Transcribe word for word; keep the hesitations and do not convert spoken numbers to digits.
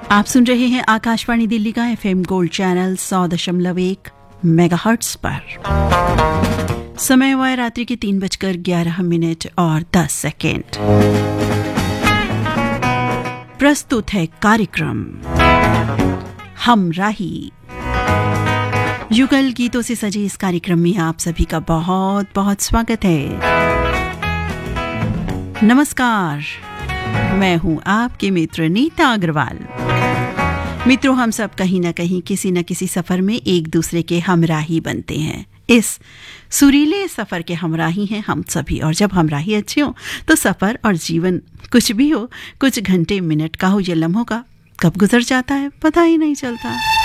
आप सुन रहे हैं आकाशवाणी दिल्ली का एफएम गोल्ड चैनल सौ दशमलव एक मेगाहर्ट्ज पर। समय हुआ है रात्रि के तीन बजकर ग्यारह मिनट और दस सेकेंड। प्रस्तुत है कार्यक्रम हमराही। युगल गीतों से सजे इस कार्यक्रम में आप सभी का बहुत बहुत स्वागत है। नमस्कार, मैं हूं आपके मित्र नीता अग्रवाल। मित्रों, हम सब कहीं ना कहीं किसी न किसी सफर में एक दूसरे के हमराही बनते हैं। इस सुरीले सफर के हमराही हैं हम सभी, और जब हमराही अच्छे हो तो सफर और जीवन कुछ भी हो, कुछ घंटे मिनट का हो या लम्हों का, कब गुजर जाता है पता ही नहीं चलता।